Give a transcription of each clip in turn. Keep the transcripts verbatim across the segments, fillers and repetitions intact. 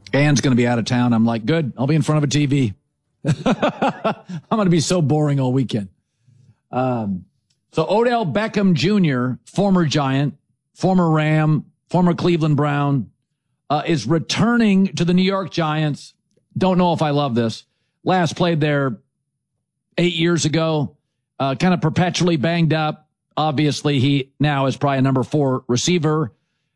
Ann's going to be out of town. I'm like, good. I'll be in front of a T V. I'm going to be so boring all weekend. Um, so Odell Beckham Junior, former Giant, former Ram, former Cleveland Brown, uh, is returning to the New York Giants. Don't know if I love this. Last played there eight years ago, uh, kind of perpetually banged up. Obviously, he now is probably a number four receiver.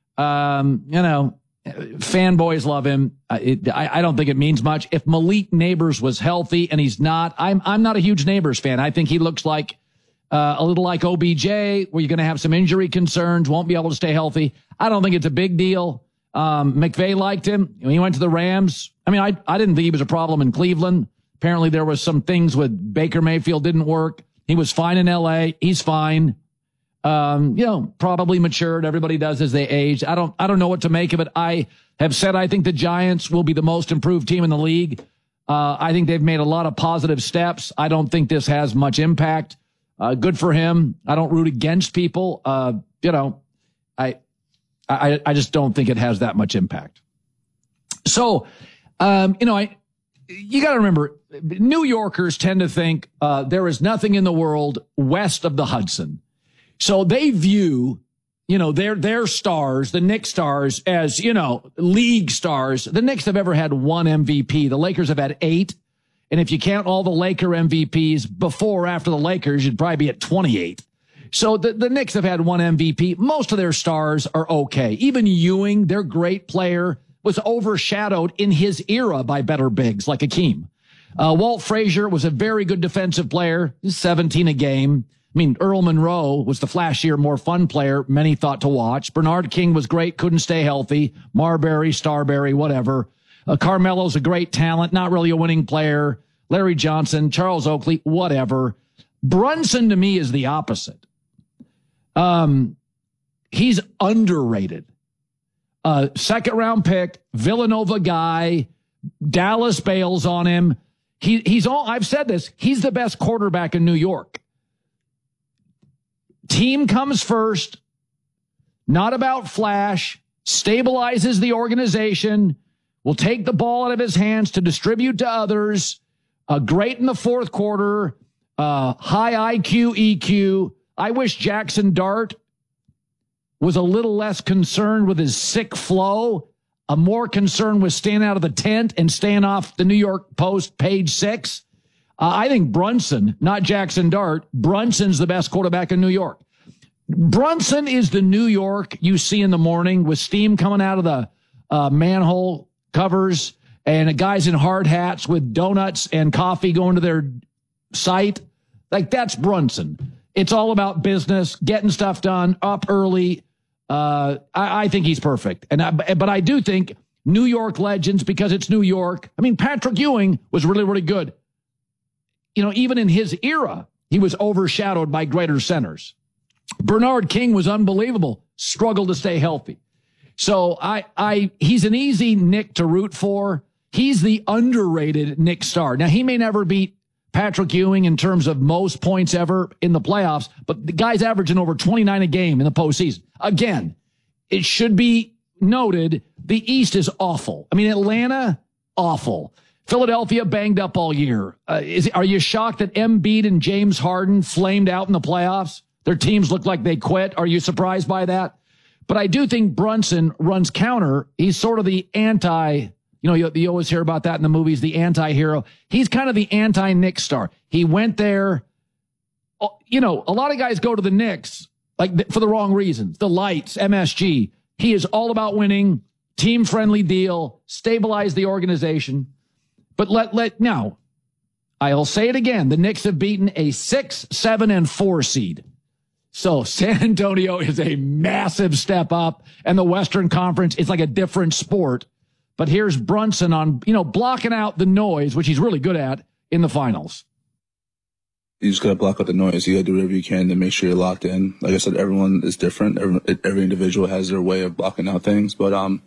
Um, you know, fanboys love him. Uh, it, I, I don't think it means much. If Malik Neighbors was healthy, and he's not, I'm I'm not a huge Neighbors fan. I think he looks like uh, a little like O B J, where you're going to have some injury concerns, won't be able to stay healthy. I don't think it's a big deal. Um, McVay liked him when he went to the Rams. I mean, I I didn't think he was a problem in Cleveland. Apparently, there was some things with Baker Mayfield didn't work. He was fine in L A. He's fine. Um, you know, probably matured. Everybody does as they age. I don't, I don't know what to make of it. I have said I think the Giants will be the most improved team in the league. Uh, I think they've made a lot of positive steps. I don't think this has much impact. Uh, good for him. I don't root against people. Uh, you know, I, I, I just don't think it has that much impact. So, um, you know, I, you got to remember, New Yorkers tend to think uh, there is nothing in the world west of the Hudson. So they view, you know, their their stars, the Knicks stars, as, you know, league stars. The Knicks have ever had one M V P. The Lakers have had eight. And if you count all the Laker M V Ps before or after the Lakers, you'd probably be at twenty-eight. So the, the Knicks have had one M V P. Most of their stars are okay. Even Ewing, their great player, was overshadowed in his era by better bigs like Akeem. Uh, Walt Frazier was a very good defensive player, seventeen a game. I mean, Earl Monroe was the flashier, more fun player many thought to watch. Bernard King was great, couldn't stay healthy. Marbury, Starbury, whatever. Uh, Carmelo's a great talent, not really a winning player. Larry Johnson, Charles Oakley, whatever. Brunson, to me, is the opposite. Um, he's underrated. Uh, second round pick, Villanova guy. Dallas bails on him. He, he's all, I've said this, he's the best quarterback in New York. Team comes first, not about flash, stabilizes the organization, will take the ball out of his hands to distribute to others, uh, great in the fourth quarter, uh, high I Q, E Q. I wish Jackson Dart was a little less concerned with his sick flow, a more concerned with staying out of the tent and staying off the New York Post page six. Uh, I think Brunson, not Jackson Dart, Brunson's the best quarterback in New York. Brunson is the New York you see in the morning with steam coming out of the uh, manhole covers and guys in hard hats with donuts and coffee going to their site. Like, that's Brunson. It's all about business, getting stuff done, up early. Uh, I, I think he's perfect. And I, but I do think New York legends, because it's New York. I mean, Patrick Ewing was really, really good. You know, even in his era, he was overshadowed by greater centers. Bernard King was unbelievable, struggled to stay healthy. So I, I, he's an easy Nick to root for. He's the underrated Nick star. Now, he may never beat Patrick Ewing in terms of most points ever in the playoffs, but the guy's averaging over twenty-nine a game in the postseason. Again, it should be noted, the East is awful. I mean, Atlanta, awful. Philadelphia banged up all year. Uh, is, are you shocked that Embiid and James Harden flamed out in the playoffs? Their teams look like they quit. Are you surprised by that? But I do think Brunson runs counter. He's sort of the anti, you know, you, you always hear about that in the movies, the anti-hero. He's kind of the anti-Knicks star. He went there. You know, a lot of guys go to the Knicks like for the wrong reasons. The lights, M S G. He is all about winning, team-friendly deal, stabilize the organization. But let, let, now, I'll say it again. The Knicks have beaten a six, seven, and four seed. So San Antonio is a massive step up, and the Western Conference is like a different sport. But here's Brunson on, you know, blocking out the noise, which he's really good at in the finals. You just got to block out the noise. You got to do whatever you can to make sure you're locked in. Like I said, everyone is different. Every, every individual has their way of blocking out things, but um,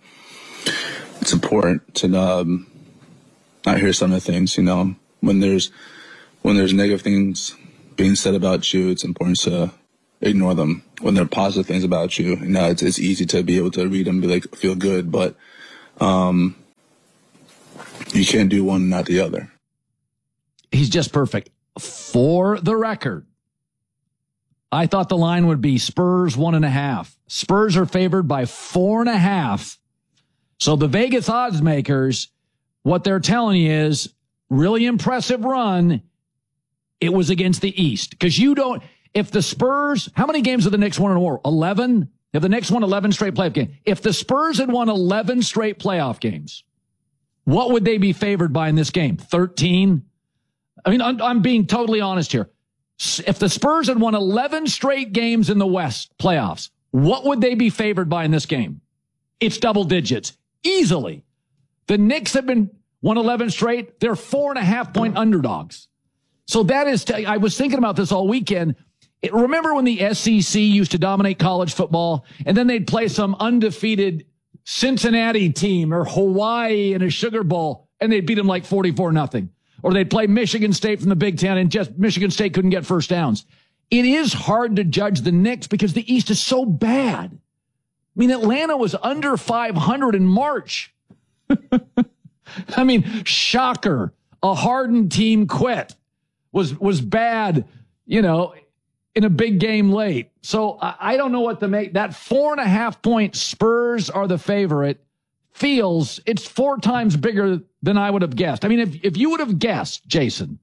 it's important to um, not hear some of the things. You know, when there's when there's negative things being said about you, it's important to ignore them. When there are positive things about you, you know, it's, it's easy to be able to read them and be like, feel good. But um, You can't do one and not the other. He's just perfect. For the record, I thought the line would be Spurs one and a half. Spurs are favored by four and a half. So the Vegas odds makers, what they're telling you is really impressive run. It was against the East. Because you don't, if the Spurs, how many games have the Knicks won in a row? eleven? If the Knicks won eleven straight playoff games. If the Spurs had won eleven straight playoff games, what would they be favored by in this game? thirteen? I mean, I'm, I'm being totally honest here. If the Spurs had won eleven straight games in the West playoffs, what would they be favored by in this game? It's double digits. Easily. The Knicks have been won eleven straight. They're four and a half point underdogs. So that is, t- I was thinking about this all weekend. It, remember when the S E C used to dominate college football and then they'd play some undefeated Cincinnati team or Hawaii in a Sugar Bowl and they'd beat them like forty-four nothing. Or they'd play Michigan State from the Big Ten and just Michigan State couldn't get first downs. It is hard to judge the Knicks because the East is so bad. I mean, Atlanta was under five hundred in March. I mean, shocker. A hardened team quit. Was was bad, you know, in a big game late. So I, I don't know what to make. That four and a half point Spurs are the favorite feels it's four times bigger than I would have guessed. I mean, if, if you would have guessed, Jason,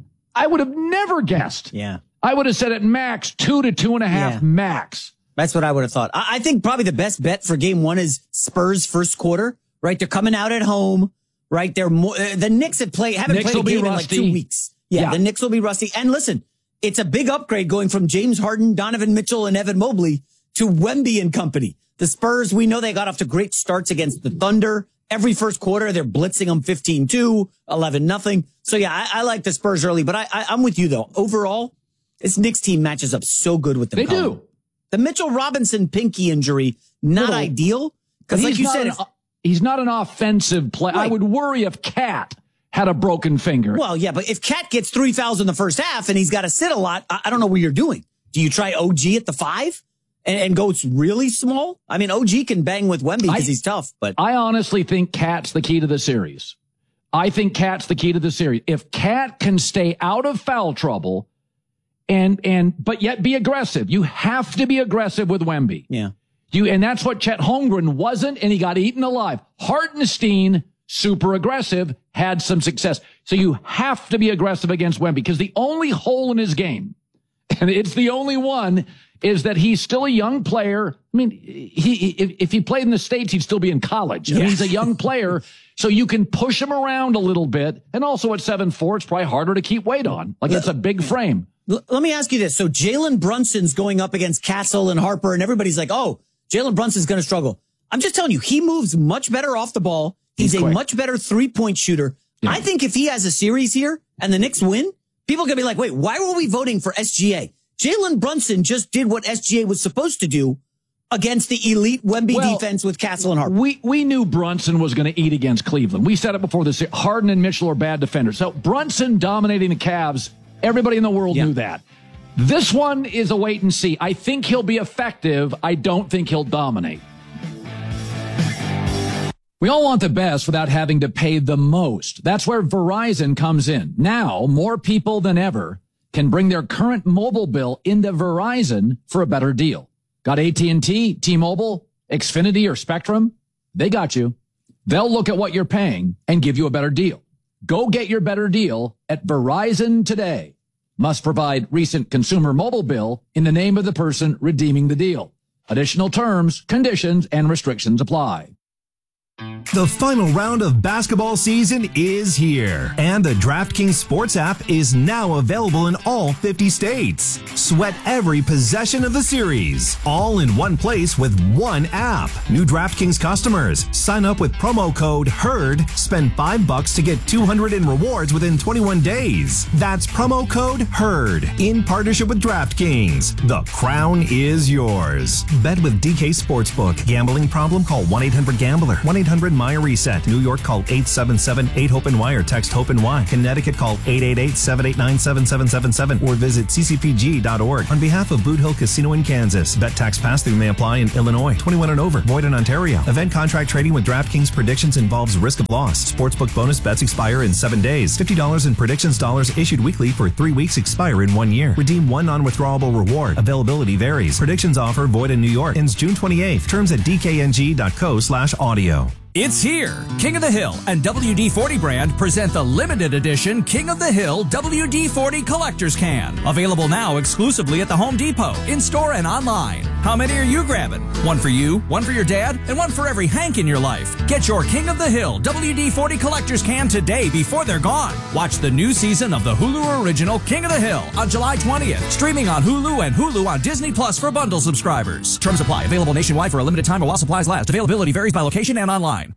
I would have never guessed. Yeah. I would have said at max two to two and a half yeah. max. That's what I would have thought. I, I think probably the best bet for game one is Spurs first quarter, right? They're coming out at home, right? They're more, uh, the Knicks have played, haven't Knicks played a game in like two weeks. Yeah, yeah. The Knicks will be rusty. And listen, it's a big upgrade going from James Harden, Donovan Mitchell, and Evan Mobley to Wemby and company. The Spurs, we know they got off to great starts against the Thunder. Every first quarter, they're blitzing them fifteen two, eleven nothing. So, yeah, I, I like the Spurs early, but I, I, I'm with you, though. Overall, this Knicks team matches up so good with them. They Colin. do. The Mitchell Robinson pinky injury, not Little, ideal. Because, like you said, an, he's not an offensive player. Right. I would worry if Cat had a broken finger. Well, yeah, but if Cat gets three fouls in the first half and he's got to sit a lot, I, I don't know what you're doing. Do you try O G at the five? And, and go really small? I mean, O G can bang with Wemby because he's tough, but I honestly think Cat's the key to the series. I think Cat's the key to the series. If Cat can stay out of foul trouble and, and, but yet be aggressive, you have to be aggressive with Wemby. Yeah. You, and that's what Chet Holmgren wasn't, and he got eaten alive. Hartenstein, super aggressive, had some success. So you have to be aggressive against Wemby because the only hole in his game, and it's the only one, is that he's still a young player. I mean, he if, if he played in the States, he'd still be in college. I mean, he's a young player, so you can push him around a little bit. And also at seven foot four, it's probably harder to keep weight on. Like, it's a big frame. L- let me ask you this. So Jalen Brunson's going up against Castle and Harper, and everybody's like, oh, Jalen Brunson's going to struggle. I'm just telling you, he moves much better off the ball. He's, he's a quick. much better three-point shooter. Yeah. I think if he has a series here and the Knicks win, people are going to be like, wait, why were we voting for S G A? Jalen Brunson just did what S G A was supposed to do against the elite Wemby well, defense with Castle and Harper. We we knew Brunson was going to eat against Cleveland. We said it before this. Harden and Mitchell are bad defenders. So Brunson dominating the Cavs, everybody in the world yeah. knew that. This one is a wait and see. I think he'll be effective. I don't think he'll dominate. We all want the best without having to pay the most. That's where Verizon comes in. Now, more people than ever can bring their current mobile bill into Verizon for a better deal. Got A T and T, T-Mobile, Xfinity, or Spectrum? They got you. They'll look at what you're paying and give you a better deal. Go get your better deal at Verizon today. Must provide recent consumer mobile bill in the name of the person redeeming the deal. Additional terms, conditions, and restrictions apply. The final round of basketball season is here, and the DraftKings Sports app is now available in all fifty states. Sweat every possession of the series, all in one place with one app. New DraftKings customers, sign up with promo code HERD, spend five bucks to get two hundred in rewards within twenty-one days. That's promo code HERD, in partnership with DraftKings. The crown is yours. Bet with D K Sportsbook. Gambling problem? Call one eight hundred gambler. one eight eight hundred M Y reset. New York, call eight seven seven eight hope N Y or text HOPE N Y. Connecticut, call eight eight eight seven eight nine seven seven seven seven or visit c c p g dot org. On behalf of Boot Hill Casino in Kansas, bet tax pass-through may apply in Illinois. twenty-one and over. Void in Ontario. Event contract trading with DraftKings predictions involves risk of loss. Sportsbook bonus bets expire in seven days. fifty dollars in predictions dollars issued weekly for three weeks expire in one year. Redeem one non-withdrawable reward. Availability varies. Predictions offer void in New York. Ends June twenty-eighth. Terms at d k n g dot co slash audio. It's here. King of the Hill and W D forty brand present the limited edition King of the Hill W D forty Collector's Can. Available now exclusively at the Home Depot, in-store and online. How many are you grabbing? One for you, one for your dad, and one for every Hank in your life. Get your King of the Hill W D forty Collector's Can today before they're gone. Watch the new season of the Hulu original King of the Hill on July twentieth. Streaming on Hulu and Hulu on Disney Plus for bundle subscribers. Terms apply. Available nationwide for a limited time or while supplies last. Availability varies by location and online.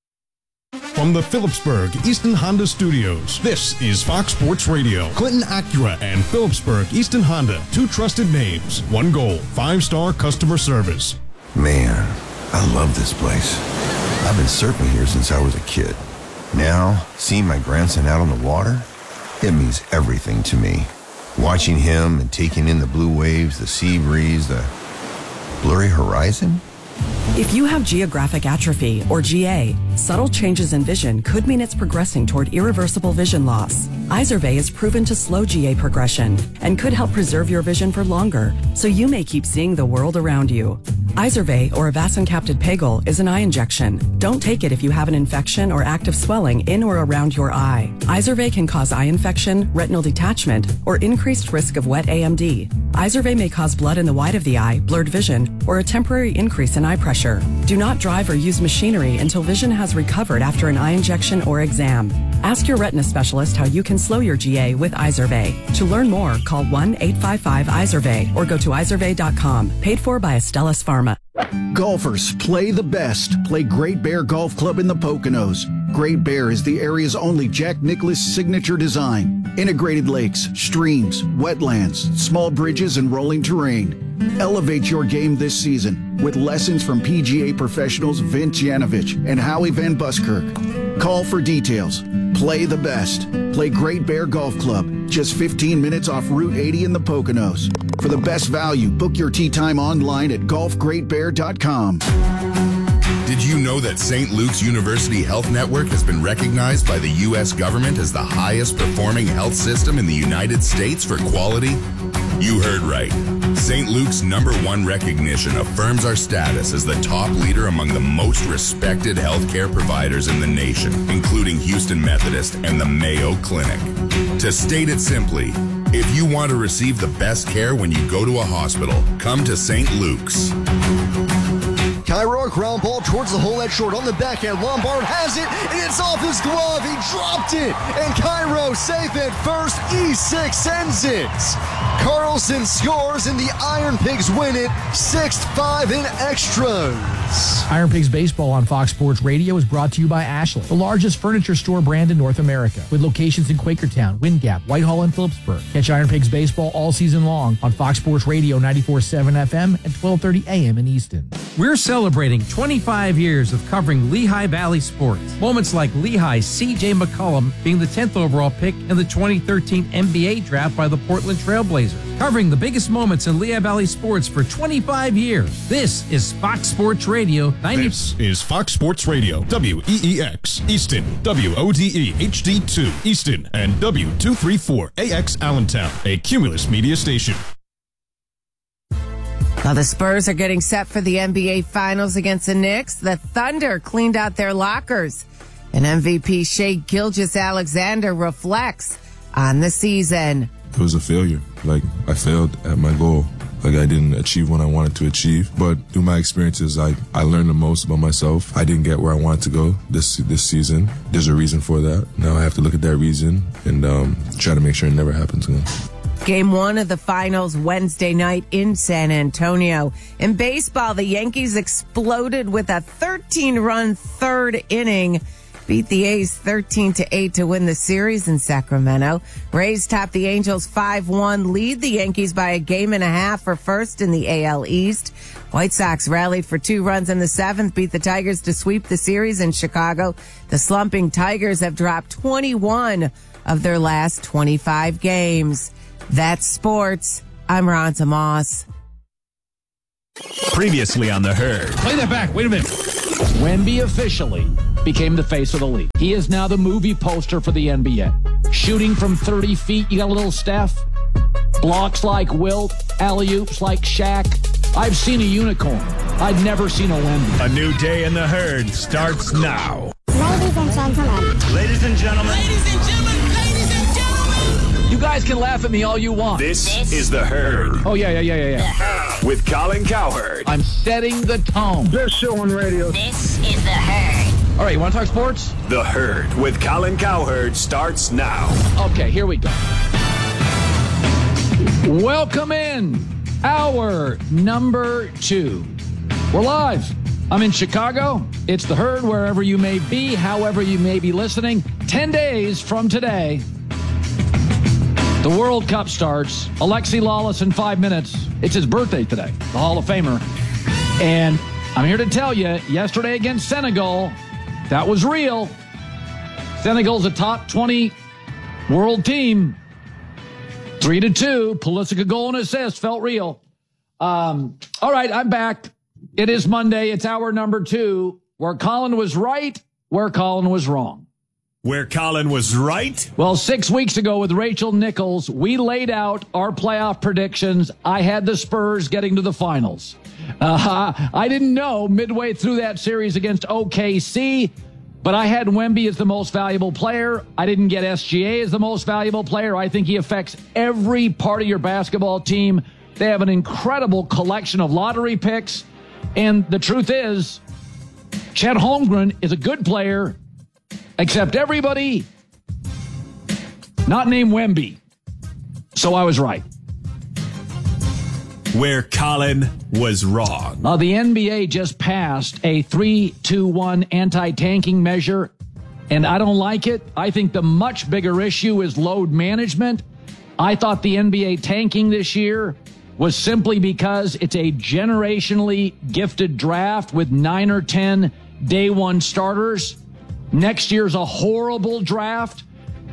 From the Phillipsburg Easton Honda Studios, this is Fox Sports Radio. Clinton Acura and Phillipsburg Easton Honda, two trusted names, one goal, five-star customer service. Man, I love this place. I've been surfing here since I was a kid. Now, seeing my grandson out on the water, it means everything to me. Watching him and taking in the blue waves, the sea breeze, the blurry horizon. If you have geographic atrophy, or G A, subtle changes in vision could mean it's progressing toward irreversible vision loss. Izervay is proven to slow G A progression and could help preserve your vision for longer, so you may keep seeing the world around you. Izervay, or avacincaptad pegol, is an eye injection. Don't take it if you have an infection or active swelling in or around your eye. Izervay can cause eye infection, retinal detachment, or increased risk of wet A M D. Izervay may cause blood in the white of the eye, blurred vision, or a temporary increase in eye pressure. Do not drive or use machinery until vision has recovered after an eye injection or exam. Ask your retina specialist how you can slow your G A with Izervay. To learn more, call one eight five five Izervay or go to izervay dot com. Paid for by Astellas Pharma. Golfers, play the best. Play Great Bear Golf Club in the Poconos. Great Bear is the area's only Jack Nicklaus signature design. Integrated lakes, streams, wetlands, small bridges, and rolling terrain. Elevate your game this season with lessons from P G A professionals Vince Yanovich and Howie Van Buskirk. Call for details. Play the best. Play Great Bear Golf Club, just fifteen minutes off Route eighty in the Poconos. For the best value, book your tee time online at golf great bear dot com. Did you know that Saint Luke's University Health Network has been recognized by the U S government as the highest performing health system in the United States for quality? You heard right. Saint Luke's number one recognition affirms our status as the top leader among the most respected healthcare providers in the nation, including Houston Methodist and the Mayo Clinic. To state it simply, if you want to receive the best care when you go to a hospital, come to Saint Luke's. Cairo, ground ball towards the hole edge short on the backhand. Lombard has it, and it's off his glove. He dropped it, and Cairo safe at first. E six sends it. Carlson scores, and the Iron Pigs win it six five in extras. Iron Pigs Baseball on Fox Sports Radio is brought to you by Ashley, the largest furniture store brand in North America, with locations in Quakertown, Wind Gap, Whitehall, and Phillipsburg. Catch Iron Pigs Baseball all season long on Fox Sports Radio ninety-four point seven F M and twelve thirty A M in Easton. We're celebrating twenty-five years of covering Lehigh Valley sports. Moments like Lehigh's C J McCollum being the tenth overall pick in the twenty thirteen N B A draft by the Portland Trailblazers. Covering the biggest moments in Lehigh Valley sports for twenty-five years. This is Fox Sports Radio ninety. This is Fox Sports Radio, W E E X, Easton, W O D E H D two, Easton, and W two thirty-four A X Allentown, a Cumulus media station. Now the Spurs are getting set for the N B A Finals against the Knicks. The Thunder cleaned out their lockers. And M V P Shai Gilgeous-Alexander reflects on the season. It was a failure. Like, I failed at my goal. Like, I didn't achieve what I wanted to achieve. But through my experiences, I, I learned the most about myself. I didn't get where I wanted to go this this season. There's a reason for that. Now I have to look at that reason and um, try to make sure it never happens again. Game one of the finals Wednesday night in San Antonio. In baseball, the Yankees exploded with a thirteen-run third inning, beat the A's thirteen to eight to win the series in Sacramento. Rays topped the Angels five one, lead the Yankees by a game and a half for first in the A L East. White Sox rallied for two runs in the seventh, beat the Tigers to sweep the series in Chicago. The slumping Tigers have dropped twenty-one of their last twenty-five games. That's sports. I'm Ronta Moss. Previously on The Herd. Play that back. Wait a minute. Wemby officially became the face of the league. He is now the movie poster for the N B A. Shooting from thirty feet, you got a little Steph. Blocks like Wilt. Alley-oops like Shaq. I've seen a unicorn. I've never seen a Wemby. A new day in The Herd starts now. Ladies and gentlemen. Ladies and gentlemen. Ladies and gentlemen. Ladies and gentlemen. You guys can laugh at me all you want. This, this is The Herd. Oh, yeah, yeah, yeah, yeah, yeah. With Colin Cowherd. I'm setting the tone. Best show on radio. This is The Herd. All right, you want to talk sports? The Herd with Colin Cowherd starts now. Okay, here we go. Welcome in hour number two. We're live. I'm in Chicago. It's The Herd, wherever you may be, however you may be listening. Ten days from today, the World Cup starts. Alexi Lalas in five minutes. It's his birthday today, the Hall of Famer. And I'm here to tell you, yesterday against Senegal, that was real. Senegal's a top twenty world team. Three to two. Pulisic goal and assist. Felt real. Um, all right, I'm back. It is Monday. It's hour number two. Where Colin was right, where Colin was wrong. Where Colin was right? Well, six weeks ago with Rachel Nichols, we laid out our playoff predictions. I had the Spurs getting to the finals. Uh, I didn't know midway through that series against O K C, but I had Wemby as the most valuable player. I didn't get S G A as the most valuable player. I think he affects every part of your basketball team. They have an incredible collection of lottery picks. And the truth is, Chet Holmgren is a good player, except everybody not named Wemby. So I was right. Where Colin was wrong. Uh, the N B A just passed a three two one anti-tanking measure, and I don't like it. I think the much bigger issue is load management. I thought the N B A tanking this year was simply because it's a generationally gifted draft with nine or ten day one starters. Next year's a horrible draft.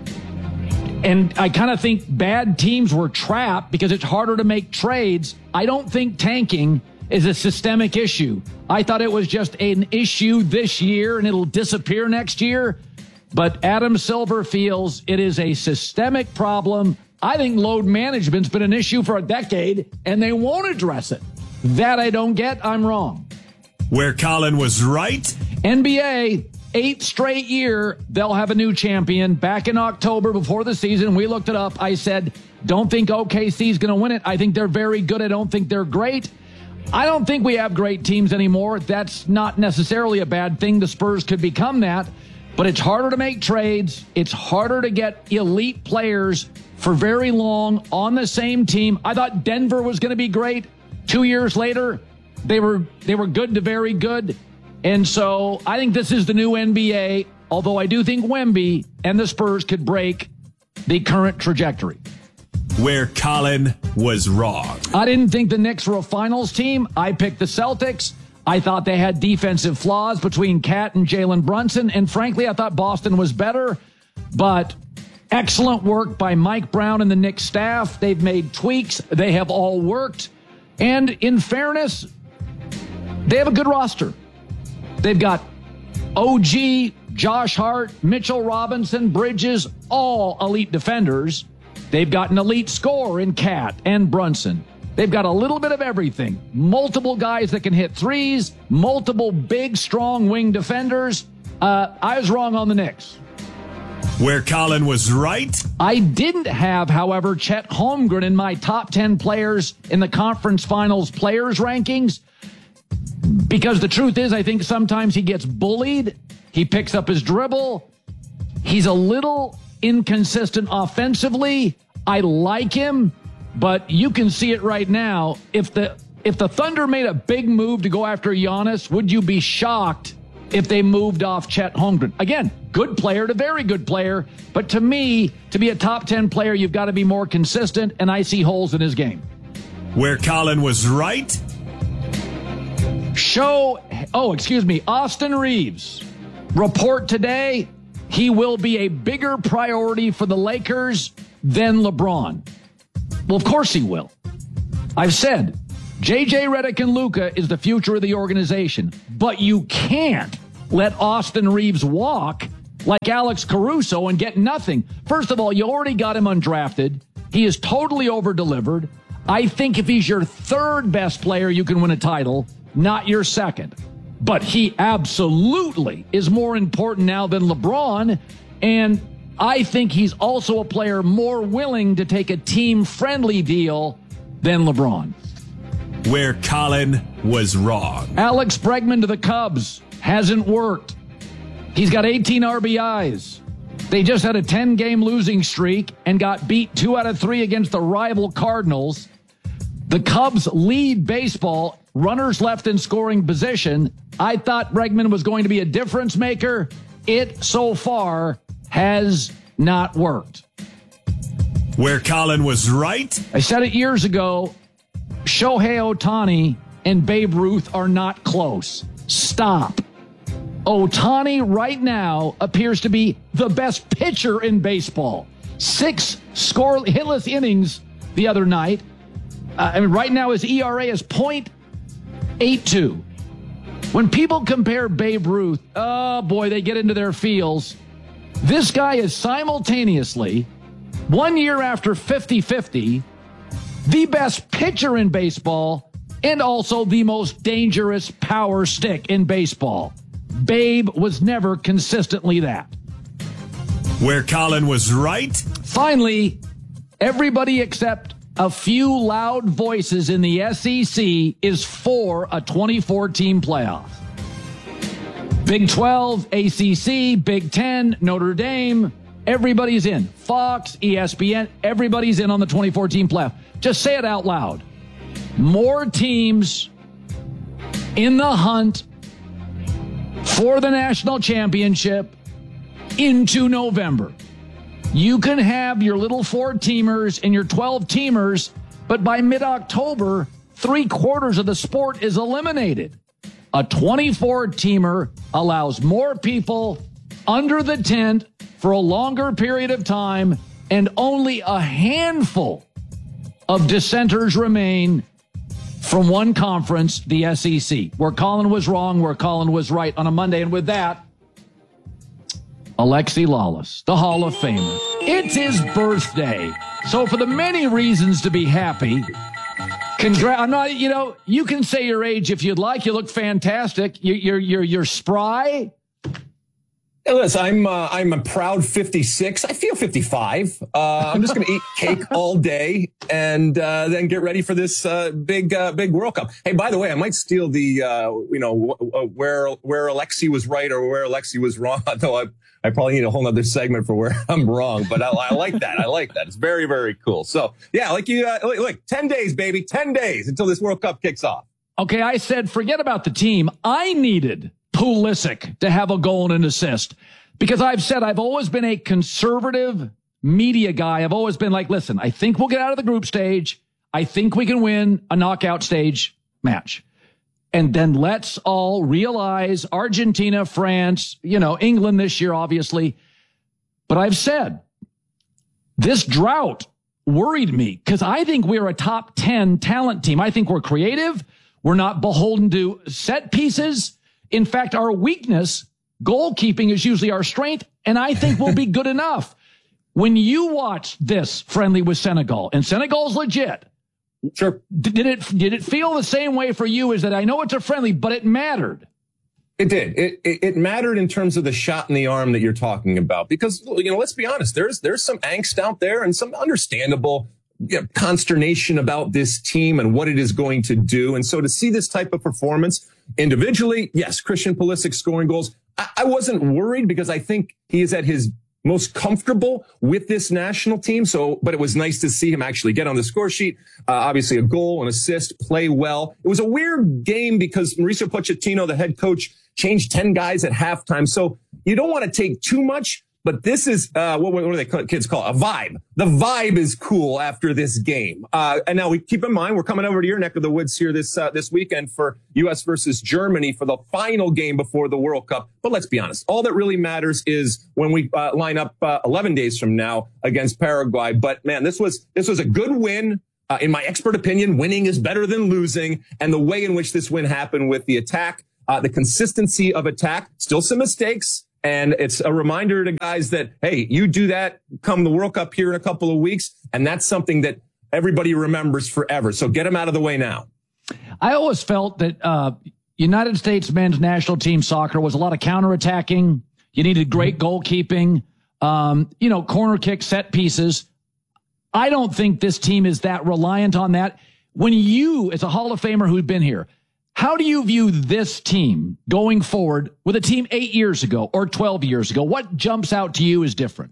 And I kind of think bad teams were trapped because it's harder to make trades. I don't think tanking is a systemic issue. I thought it was just an issue this year and it'll disappear next year. But Adam Silver feels it is a systemic problem. I think load management's been an issue for a decade and they won't address it. That I don't get. I'm wrong. Where Colin was right. N B A, eighth straight year, they'll have a new champion. Back in October before the season, we looked it up. I said, don't think O K C is going to win it. I think they're very good. I don't think they're great. I don't think we have great teams anymore. That's not necessarily a bad thing. The Spurs could become that. But it's harder to make trades. It's harder to get elite players for very long on the same team. I thought Denver was going to be great. Two years later, they were they were good to very good. And so I think this is the new N B A, although I do think Wemby and the Spurs could break the current trajectory. Where Colin was wrong. I didn't think the Knicks were a finals team. I picked the Celtics. I thought they had defensive flaws between Cat and Jalen Brunson. And frankly, I thought Boston was better. But excellent work by Mike Brown and the Knicks staff. They've made tweaks. They have all worked. And in fairness, they have a good roster. They've got O G, Josh Hart, Mitchell Robinson, Bridges, all elite defenders. They've got an elite scorer in Cat and Brunson. They've got a little bit of everything. Multiple guys that can hit threes, multiple big, strong wing defenders. Uh, I was wrong on the Knicks. Where Colin was right. I didn't have, however, Chet Holmgren in my top ten players in the conference finals players rankings. Because the truth is, I think sometimes he gets bullied. He picks up his dribble. He's a little inconsistent offensively. I like him, but you can see it right now. If the if the Thunder made a big move to go after Giannis, would you be shocked if they moved off Chet Holmgren. Again, good player to very good player, but to me, to be a top ten player, you've got to be more consistent, and I see holes in his game. Where Colin was right. Show, oh, excuse me, Austin Reeves. Report today, he will be a bigger priority for the Lakers than LeBron. Well, of course he will. I've said, J J Redick and Luka is the future of the organization, but you can't let Austin Reeves walk like Alex Caruso and get nothing. First of all, you already got him undrafted. He is totally over-delivered. I think if he's your third best player, you can win a title, not your second. But he absolutely is more important now than LeBron, and I think he's also a player more willing to take a team-friendly deal than LeBron. Where Colin was wrong. Alex Bregman to the Cubs hasn't worked. He's got eighteen R B Is. They just had a ten-game losing streak and got beat two out of three against the rival Cardinals. The Cubs lead baseball, runners left in scoring position. I thought Bregman was going to be a difference maker. It, so far, has not worked. Where Colin was right. I said it years ago. Shohei Ohtani and Babe Ruth are not close. Stop. Ohtani right now appears to be the best pitcher in baseball. Six score hitless innings the other night. Uh, I mean, right now his E R A is point eight two. When people compare Babe Ruth, oh boy, they get into their feels. This guy is simultaneously, one year after fifty-fifty, the best pitcher in baseball and also the most dangerous power stick in baseball. Babe was never consistently that. Where Colin was right. Finally, everybody except a few loud voices in the S E C is for a twenty-four team playoff. Big twelve, A C C, Big ten, Notre Dame, everybody's in. Fox, E S P N, everybody's in on the twenty-four team playoff. Just say it out loud. More teams in the hunt for the national championship into November. You can have your little four-teamers and your twelve-teamers, but by mid-October, three-quarters of the sport is eliminated. A twenty-four-teamer allows more people under the tent for a longer period of time, and only a handful of dissenters remain from one conference, the S E C, where Colin was wrong, where Colin was right on a Monday. And with that, Alexi Lawless, the Hall of Famer. It's his birthday. So for the many reasons to be happy, congrats. I'm not, you know, you can say your age if you'd like. You look fantastic. You, you're, you're, you're spry. Hey, listen, I'm uh, I'm a proud fifty-six. I feel fifty-five. Uh, I'm just going to eat cake all day and uh, then get ready for this uh, big uh, big World Cup. Hey, by the way, I might steal the uh, you know w- where where Alexi was right or where Alexi was wrong. Though I I probably need a whole other segment for where I'm wrong. But I, I like that. I like that. It's very very cool. So yeah, like you uh, look, look, ten days, baby, ten days until this World Cup kicks off. Okay, I said forget about the team. I needed Pulisic to have a goal and an assist, because I've said I've always been a conservative media guy. I've always been like, listen, I think we'll get out of the group stage. I think we can win a knockout stage match. And then let's all realize Argentina, France, you know, England this year, obviously. But I've said this drought worried me because I think we're a top ten talent team. I think we're creative. We're not beholden to set pieces. In fact, our weakness, goalkeeping, is usually our strength, and I think we'll be good enough. When you watch this friendly with Senegal, and Senegal's legit, sure. Did it did it feel the same way for you? Is that I know it's a friendly, but it mattered. It did. It, it it mattered in terms of the shot in the arm that you're talking about, because you know, let's be honest. There's there's some angst out there and some understandable you know, consternation about this team and what it is going to do. And so to see this type of performance individually, yes, Christian Pulisic scoring goals. I, I wasn't worried because I think he is at his most comfortable with this national team. So, but it was nice to see him actually get on the score sheet. Uh, obviously a goal, an assist, play well. It was a weird game because Mauricio Pochettino, the head coach, change ten guys at halftime. So you don't want to take too much. But this is, uh, what, what do they call, kids call it? A vibe. The vibe is cool after this game. Uh, and now we keep in mind, we're coming over to your neck of the woods here this, uh, this weekend for U S versus Germany for the final game before the World Cup. But let's be honest. All that really matters is when we, uh, line up, uh, eleven days from now against Paraguay. But man, this was, this was a good win. Uh, in my expert opinion, winning is better than losing. And the way in which this win happened with the attack, uh, the consistency of attack, still some mistakes. And it's a reminder to guys that, hey, you do that come the World Cup here in a couple of weeks. And that's something that everybody remembers forever. So get them out of the way now. I always felt that uh, United States men's national team soccer was a lot of counterattacking. You needed great goalkeeping, um, you know, corner kick, set pieces. I don't think this team is that reliant on that. When you, as a Hall of Famer who's been here, how do you view this team going forward with a team eight years ago or twelve years ago? What jumps out to you as different?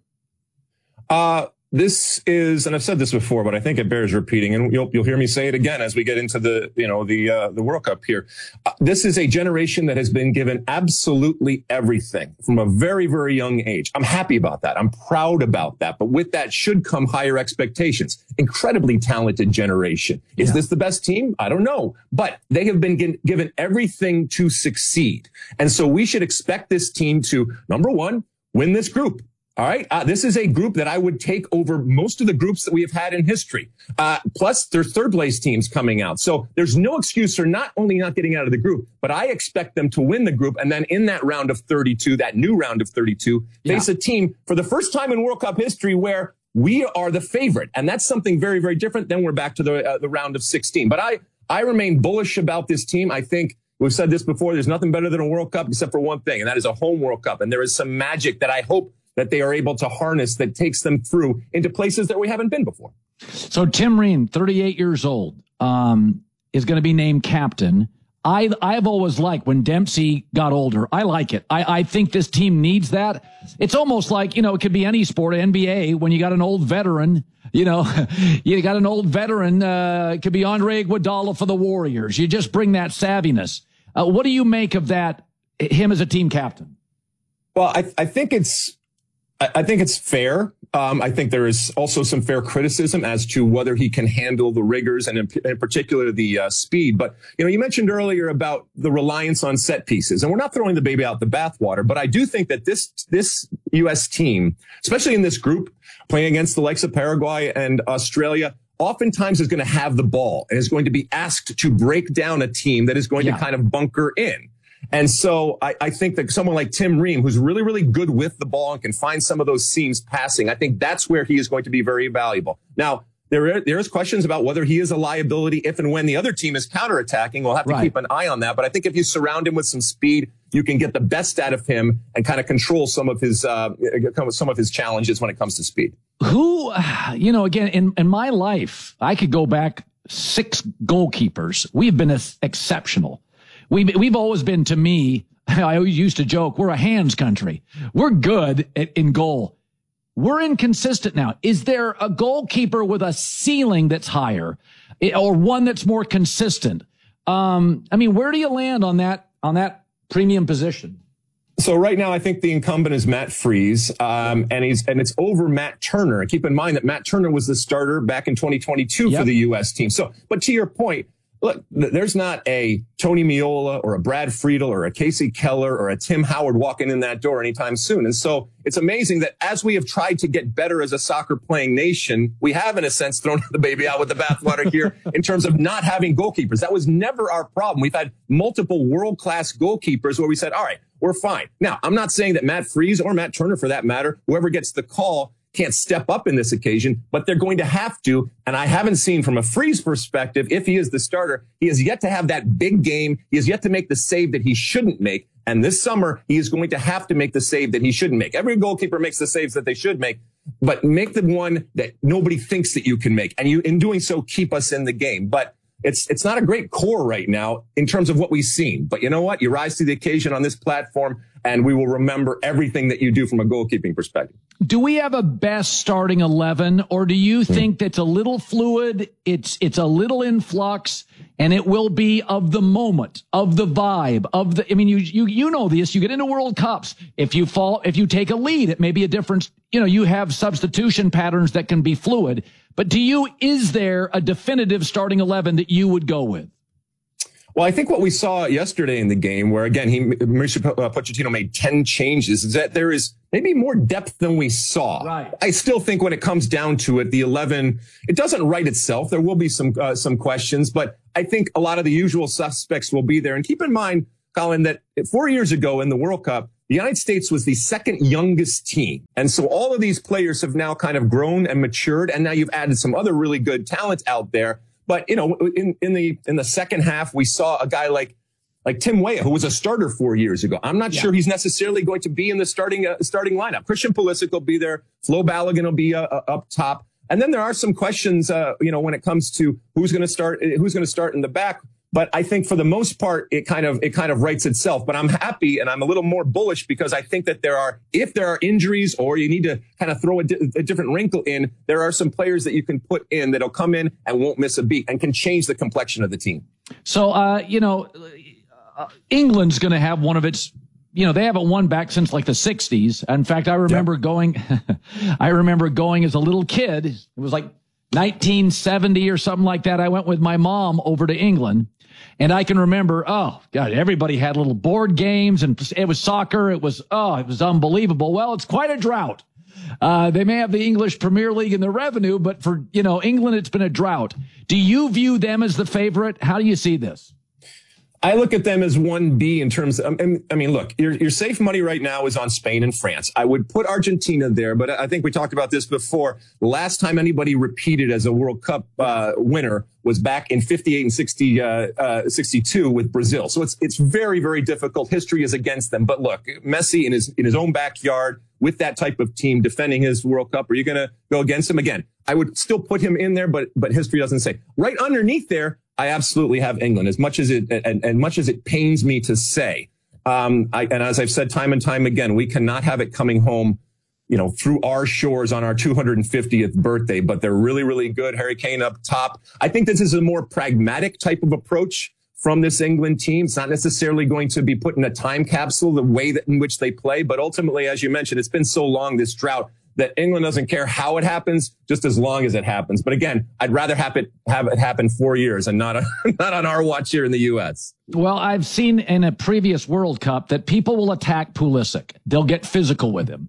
Uh, this is, and I've said this before, but I think it bears repeating, and you'll, you'll hear me say it again as we get into the, you know, the, uh, the World Cup here. Uh, this is a generation that has been given absolutely everything from a very, very young age. I'm happy about that. I'm proud about that. But with that should come higher expectations. Incredibly talented generation. Is yeah. this the best team? I don't know, but they have been g- given everything to succeed. And so we should expect this team to, number one, win this group. All right. Uh, this is a group that I would take over most of the groups that we have had in history. Uh, plus there's third place teams coming out. So there's no excuse for not only not getting out of the group, but I expect them to win the group. And then in that round of thirty-two, that new round of thirty-two, yeah. face a team for the first time in World Cup history where we are the favorite. And that's something very, very different. Then we're back to the, uh, the round of sixteen. But I, I remain bullish about this team. I think we've said this before. There's nothing better than a World Cup except for one thing, and that is a home World Cup. And there is some magic that I hope that they are able to harness that takes them through into places that we haven't been before. So Tim Ream, thirty-eight years old, um, is going to be named captain. I, I've always liked when Dempsey got older. I like it. I, I think this team needs that. It's almost like, you know, it could be any sport, N B A, when you got an old veteran, you know, you got an old veteran, uh, it could be Andre Iguodala for the Warriors. You just bring that savviness. Uh, what do you make of that, him as a team captain? Well, I, I think it's, I think it's fair. Um, I think there is also some fair criticism as to whether he can handle the rigors and in, in particular the uh, speed. But, you know, you mentioned earlier about the reliance on set pieces, and we're not throwing the baby out the bathwater, but I do think that this, this U S team, especially in this group playing against the likes of Paraguay and Australia, oftentimes is going to have the ball and is going to be asked to break down a team that is going yeah. to kind of bunker in. And so I, I think that someone like Tim Ream, who's really, really good with the ball and can find some of those seams passing, I think that's where he is going to be very valuable. Now, there, there is questions about whether he is a liability if and when the other team is counterattacking. We'll have to right. keep an eye on that. But I think if you surround him with some speed, you can get the best out of him and kind of control some of his, uh, some of his challenges when it comes to speed. Who, you know, again, in, in my life, I could go back six goalkeepers. We've been exceptional. We've, we've always been, to me, I always used to joke, we're a hands country. We're good at, in goal. We're inconsistent now. Is there a goalkeeper with a ceiling that's higher or one that's more consistent? Um, I mean, where do you land on that, on that premium position? So right now, I think the incumbent is Matt Freese, um, and he's and it's over Matt Turner. Keep in mind that Matt Turner was the starter back in twenty twenty-two yep. for the U S team. So, but to your point, look, there's not a Tony Meola or a Brad Friedel or a Casey Keller or a Tim Howard walking in that door anytime soon. And so it's amazing that as we have tried to get better as a soccer playing nation, we have in a sense thrown the baby out with the bathwater here in terms of not having goalkeepers. That was never our problem. We've had multiple world-class goalkeepers where we said, all right, we're fine. Now, I'm not saying that Matt Freese or Matt Turner, for that matter, whoever gets the call, can't step up in this occasion, but they're going to have to. And I haven't seen from a Freese perspective, if he is the starter, he has yet to have that big game. He has yet to make the save that he shouldn't make. And this summer, he is going to have to make the save that he shouldn't make. Every goalkeeper makes the saves that they should make, but make the one that nobody thinks that you can make. And you, in doing so, keep us in the game. But It's it's not a great core right now in terms of what we've seen. But you know what? You rise to the occasion on this platform, and we will remember everything that you do from a goalkeeping perspective. Do we have a best starting eleven, or do you think that's a little fluid? It's it's a little in flux. And it will be of the moment, of the vibe, of the, I mean, you, you, you know this, you get into World Cups. If you fall, if you take a lead, it may be a difference. You know, you have substitution patterns that can be fluid, but to you, is there a definitive starting eleven that you would go with? Well, I think what we saw yesterday in the game, where again, he, Mauricio Pochettino made ten changes, is that there is maybe more depth than we saw. Right. I still think when it comes down to it, the eleven, it doesn't write itself. There will be some, uh, some questions, but I think a lot of the usual suspects will be there. And keep in mind, Colin, that four years ago in the World Cup, the United States was the second youngest team. And so all of these players have now kind of grown and matured. And now you've added some other really good talent out there. But, you know, in, in the, in the second half, we saw a guy like, like Tim Weah, who was a starter four years ago. I'm not yeah. sure he's necessarily going to be in the starting, uh, starting lineup. Christian Pulisic will be there. Flo Balogun will be uh, uh, up top. And then there are some questions, uh, you know, when it comes to who's going to start, who's going to start in the back. But I think for the most part, it kind of, it kind of writes itself. But I'm happy and I'm a little more bullish because I think that there are, if there are injuries or you need to kind of throw a, di- a different wrinkle in, there are some players that you can put in that'll come in and won't miss a beat and can change the complexion of the team. So, uh, you know, uh, England's going to have one of its, you know, they haven't won back since like the sixties. In fact, I remember yep. going, I remember going as a little kid. It was like nineteen seventy or something like that. I went with my mom over to England. And I can remember, oh, God, everybody had little board games and it was soccer. It was, oh, it was unbelievable. Well, it's quite a drought. Uh, they may have the English Premier League in the revenue, but for, you know, England, it's been a drought. Do you view them as the favorite? How do you see this? I look at them as one B in terms of, I mean, look, your, your safe money right now is on Spain and France. I would put Argentina there, but I think we talked about this before. The last time anybody repeated as a World Cup uh, winner was back in fifty-eight and sixty, uh, uh, sixty-two with Brazil. So it's, it's very, very difficult. History is against them. But look, Messi in his, in his own backyard with that type of team defending his World Cup, are you going to go against him again? I would still put him in there, but, but history doesn't say. Right underneath there, I absolutely have England, as much as it, and, and much as it pains me to say. Um, I, and as I've said time and time again, we cannot have it coming home, you know, through our shores on our two hundred fiftieth birthday, but they're really, really good. Harry Kane up top. I think this is a more pragmatic type of approach from this England team. It's not necessarily going to be put in a time capsule, the way that in which they play, but ultimately, as you mentioned, it's been so long, this drought, that England doesn't care how it happens, just as long as it happens. But again, I'd rather have it have it happen four years and not, not on our watch here in the U S. Well, I've seen in a previous World Cup that people will attack Pulisic. They'll get physical with him.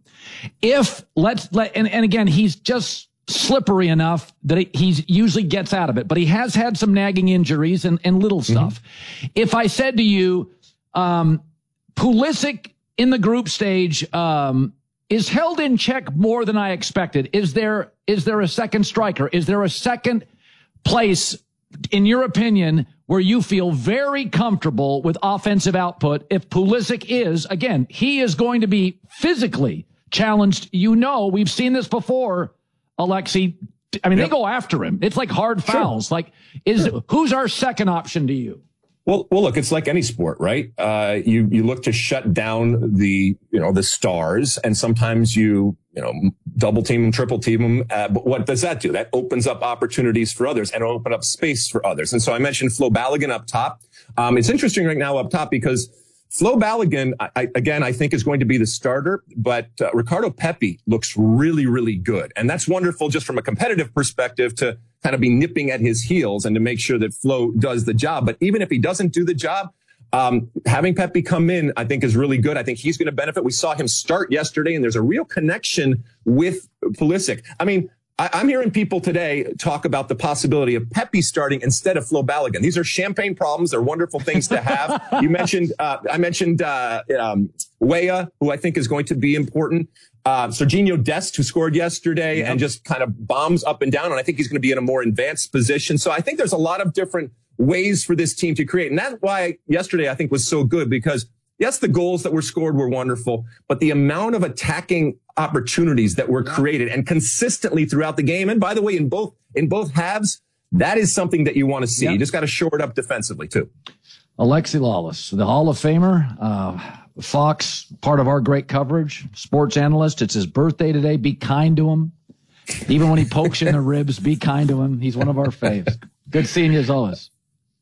If let's let, and, and again, he's just slippery enough that he usually gets out of it, but he has had some nagging injuries and, and little stuff. Mm-hmm. If I said to you, um, Pulisic in the group stage, um, is held in check more than I expected. Is there, is there a second striker? Is there a second place, in your opinion, where you feel very comfortable with offensive output? If Pulisic is, again, he is going to be physically challenged. You know, we've seen this before, Alexi. I mean, yep. they go after him. It's like hard fouls. Sure. Like, is sure. who's our second option to you? Well, well, look, it's like any sport, right? Uh, you, you look to shut down the, you know, the stars, and sometimes you, you know, double team them, triple team them. Uh, but what does that do? That opens up opportunities for others and open up space for others. And so I mentioned Flo Balogun up top. Um, it's interesting right now up top because Flo Balogun, I, I, again, I think is going to be the starter, but uh, Ricardo Pepi looks really, really good. And that's wonderful just from a competitive perspective to kind of be nipping at his heels and to make sure that Flo does the job. But even if he doesn't do the job, um, having Pepi come in, I think is really good. I think he's going to benefit. We saw him start yesterday, and there's a real connection with Pulisic. I mean, I, I'm hearing people today talk about the possibility of Pepi starting instead of Flo Balogun. These are champagne problems. They're wonderful things to have. You mentioned, uh, I mentioned, uh, um, Weah, who I think is going to be important. Uh, Serginho Dest, who scored yesterday yeah. and just kind of bombs up and down. And I think he's going to be in a more advanced position. So I think there's a lot of different ways for this team to create. And that's why yesterday I think was so good, because yes, the goals that were scored were wonderful, but the amount of attacking opportunities that were created and consistently throughout the game. And by the way, in both, in both halves, that is something that you want to see. Yep. You just got to shore it up defensively too. Alexi Lalas, the Hall of Famer, uh, Fox, part of our great coverage, sports analyst. It's his birthday today. Be kind to him. Even when he pokes you in the ribs, be kind to him. He's one of our faves. Good seeing you as always.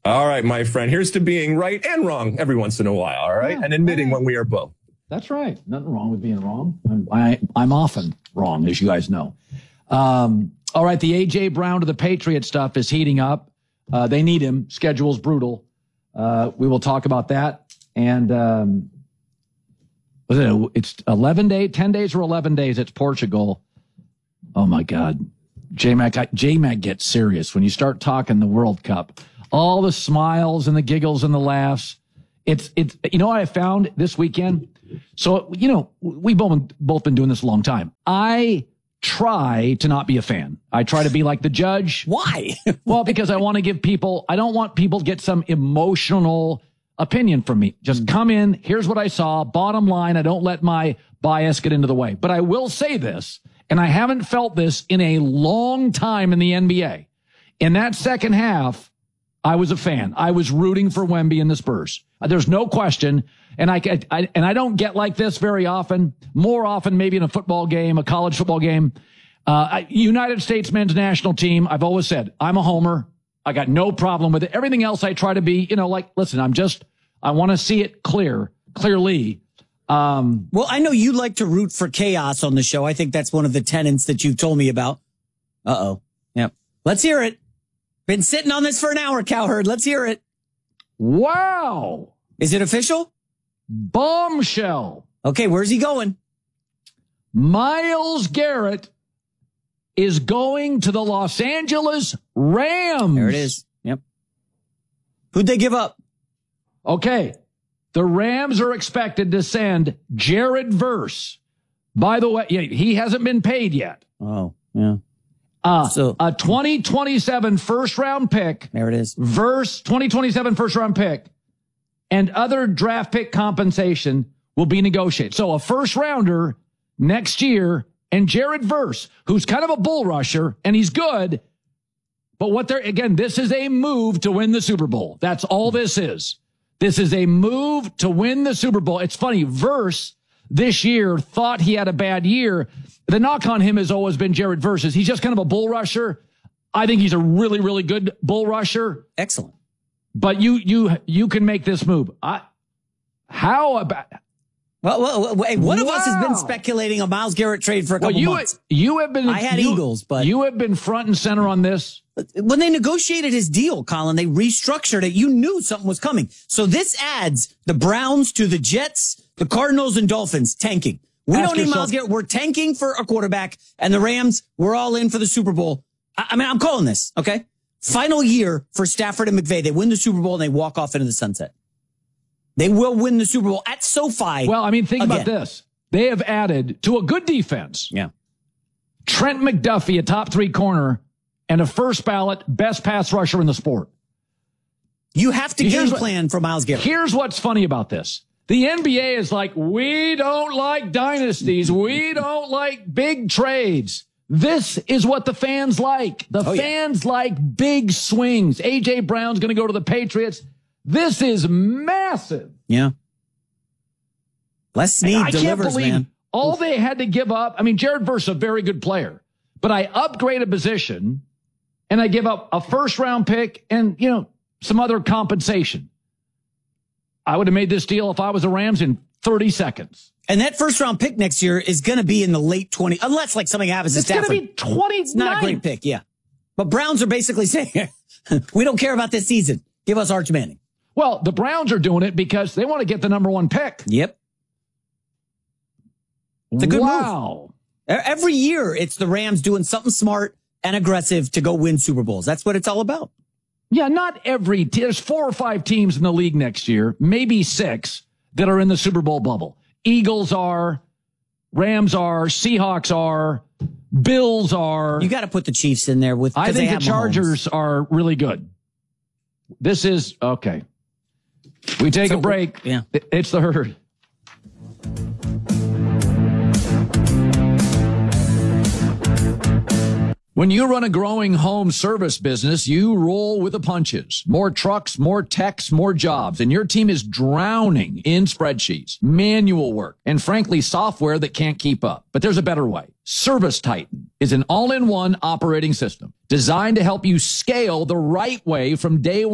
All right, my friend. Here's to being right and wrong every once in a while, all right? Yeah, and admitting right. when we are both. That's right. Nothing wrong with being wrong. I'm, I, I'm often wrong, as you guys know. Um, all right, the A J. Brown to the Patriot stuff is heating up. Uh, they need him. Schedule's brutal. Uh, we will talk about that. And um, was it? It's eleven days, ten days or eleven days. It's Portugal. Oh my God, J-Mac. J-Mac gets serious when you start talking the World Cup. All the smiles and the giggles and the laughs. It's it's. You know what I found this weekend? So you know we've both both been doing this a long time. I try to not be a fan. I try to be like the judge. Why? Well, because I want to give people. I don't want people to get some emotional opinion from me. Just come in. Here's what I saw. Bottom line, I don't let my bias get into the way. But I will say this, and I haven't felt this in a long time in the N B A. In that second half, I was a fan. I was rooting for Wemby and the Spurs. There's no question. And I, I and I don't get like this very often. More often, maybe in a football game, a college football game. Uh, United States men's national team. I've always said I'm a homer. I got no problem with it. Everything else I try to be, you know, like, listen, I'm just, I want to see it clear, clearly. Um, well, I know you like to root for chaos on the show. I think that's one of the tenets that you've told me about. Uh-oh. Yep. Let's hear it. Been sitting on this for an hour, Cowherd. Let's hear it. Wow. Is it official? Bombshell. Okay, where's he going? Myles Garrett is going to the Los Angeles Rams. There it is. Yep. Who'd they give up? Okay. The Rams are expected to send Jared Verse. By the way, he hasn't been paid yet. Oh, yeah. Uh, so a twenty twenty-seven first round pick. There it is. Verse twenty twenty-seven first round pick and other draft pick compensation will be negotiated. So a first rounder next year and Jared Verse, who's kind of a bull rusher and he's good. But what they're, again, this is a move to win the Super Bowl. That's all this is. This is a move to win the Super Bowl. It's funny. Verse this year thought he had a bad year. The knock on him has always been Jared Verse. He's just kind of a bull rusher. I think he's a really, really good bull rusher. Excellent. But you, you, you can make this move. I, how about? Well, well, well one of wow. us has been speculating a Myles Garrett trade for a couple well, you, months. You have been. I had you, Eagles, but you have been front and center on this. When they negotiated his deal, Colin, they restructured it. You knew something was coming. So this adds the Browns to the Jets, the Cardinals, and Dolphins tanking. We Ask don't need yourself, Myles Garrett. We're tanking for a quarterback, and the Rams, we're all in for the Super Bowl. I, I mean, I'm calling this, okay? Final year for Stafford and McVay. They win the Super Bowl, and they walk off into the sunset. They will win the Super Bowl at SoFi. Well, I mean, think again. about this. They have added to a good defense. Yeah. Trent McDuffie, a top three corner, and a first ballot best pass rusher in the sport. You have to Here's game what, plan for Myles Garrett. Here's what's funny about this. The N B A is like, we don't like dynasties. We don't like big trades. This is what the fans like. The oh, fans yeah. like big swings. A J. Brown's going to go to the Patriots. This is massive. Yeah. Les Snead I delivers, can't believe man. all Oof. they had to give up. I mean, Jared Verse is a very good player, but I upgrade a position and I give up a first round pick and, you know, some other compensation. I would have made this deal if I was the Rams in thirty seconds. And that first round pick next year is going to be in the late twenties, unless like something happens to It's going Stafford. to be twenty. It's not a great pick, yeah. But Browns are basically saying, we don't care about this season. Give us Arch Manning. Well, the Browns are doing it because they want to get the number one pick. Yep. It's a good wow. move. Every year, it's the Rams doing something smart and aggressive to go win Super Bowls. That's what it's all about. Yeah, not every te- there's four or five teams in the league next year, maybe six, that are in the Super Bowl bubble. Eagles are, Rams are, Seahawks are, Bills are. You got to put the Chiefs in there with. I think the Chargers Mahomes. are really good. This is okay. We take So, a break. yeah. It's the Herd. When you run a growing home service business, you roll with the punches. More trucks, more techs, more jobs, and your team is drowning in spreadsheets, manual work, and frankly, software that can't keep up. But there's a better way. Service Titan is an all-in-one operating system designed to help you scale the right way from day one.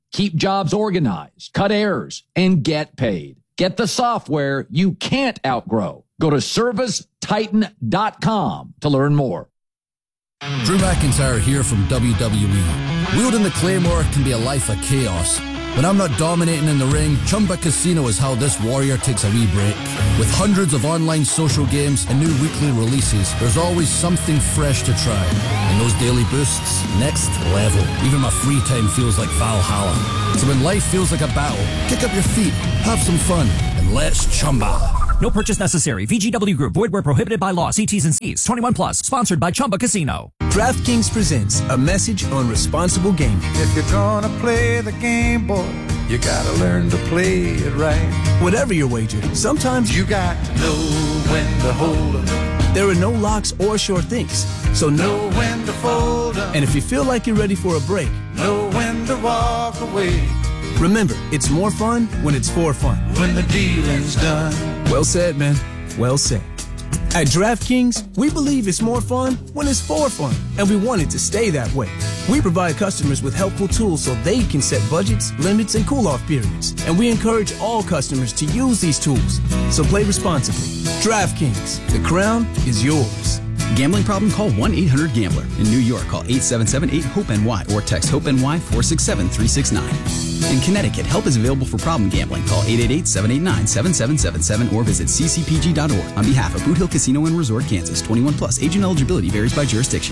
keep jobs organized, cut errors, and get paid. Get the software you can't outgrow. Go to service titan dot com to learn more. Drew McIntyre here from W W E. Wielding the Claymore can be a life of chaos. When I'm not dominating in the ring, Chumba Casino is how this warrior takes a wee break. With hundreds of online social games and new weekly releases, there's always something fresh to try. And those daily boosts, next level. Even my free time feels like Valhalla. So when life feels like a battle, kick up your feet, have some fun, and let's Chumba. No purchase necessary. V G W Group. Void where prohibited by law. See T's and C's. twenty-one plus. Sponsored by Chumba Casino. DraftKings presents a message on responsible gaming. If you're gonna play the game, boy, you gotta learn to play it right. Whatever your wager, sometimes you got to know when to hold 'em. There are no locks or sure things, so know when to fold 'em. And if you feel like you're ready for a break, know when to walk away. Remember, it's more fun when it's for fun. When the dealing's done. Well said, man. Well said. At DraftKings, we believe it's more fun when it's for fun, and we want it to stay that way. We provide customers with helpful tools so they can set budgets, limits, and cool-off periods, and we encourage all customers to use these tools. So play responsibly. DraftKings, the crown is yours. Gambling problem? Call one eight hundred gambler. In New York, call eight seven seven eight hope N Y or text HOPE-NY four six seven three six nine. In Connecticut, help is available for problem gambling. Call eight eight eight seven eight nine seven seven seven seven or visit c c p g dot org. On behalf of Boot Hill Casino and Resort, Kansas, twenty-one plus. Agent eligibility varies by jurisdiction.